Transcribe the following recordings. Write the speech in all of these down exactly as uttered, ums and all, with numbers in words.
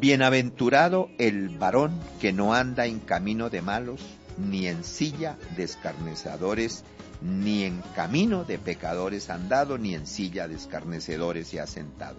Bienaventurado el varón que no anda en camino de malos, ni en silla de escarnecedores, ni en camino de pecadores ha andado, ni en silla de escarnecedores se ha sentado.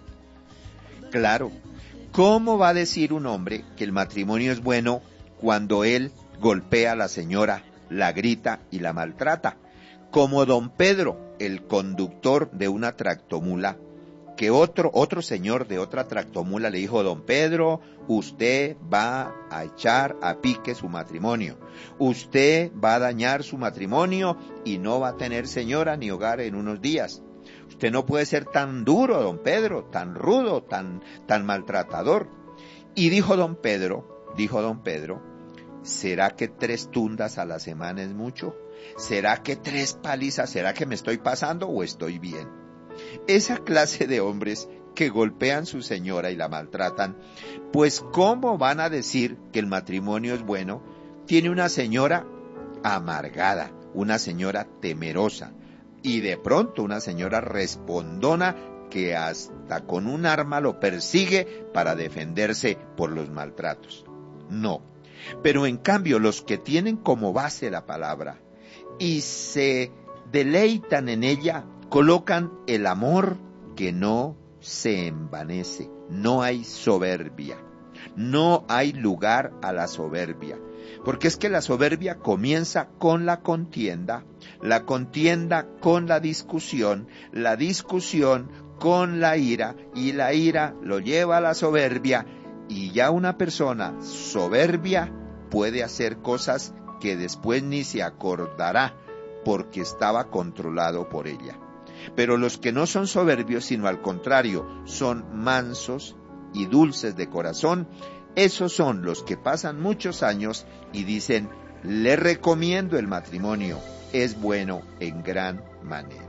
Claro, ¿cómo va a decir un hombre que el matrimonio es bueno cuando él golpea a la señora, la grita y la maltrata? Como don Pedro, el conductor de una tractomula, que otro, otro señor de otra tractomula le dijo: don Pedro, usted va a echar a pique su matrimonio, usted va a dañar su matrimonio y no va a tener señora ni hogar en unos días. Usted no puede ser tan duro, don Pedro, tan rudo, tan, tan maltratador. Y dijo don Pedro, dijo don Pedro, ¿será que tres tundas a la semana es mucho? ¿Será que tres palizas? ¿Será que me estoy pasando o estoy bien? Esa clase de hombres que golpean a su señora y la maltratan, pues ¿cómo van a decir que el matrimonio es bueno? Tiene una señora amargada, una señora temerosa y de pronto una señora respondona que hasta con un arma lo persigue para defenderse por los maltratos. No, pero en cambio los que tienen como base la palabra y se deleitan en ella, colocan el amor que no se envanece. No hay soberbia. No hay lugar a la soberbia. Porque es que la soberbia comienza con la contienda, la contienda con la discusión, la discusión con la ira, y la ira lo lleva a la soberbia, y ya una persona soberbia puede hacer cosas que después ni se acordará porque estaba controlado por ella. Pero los que no son soberbios, sino al contrario, son mansos y dulces de corazón, esos son los que pasan muchos años y dicen: le recomiendo el matrimonio, es bueno en gran manera.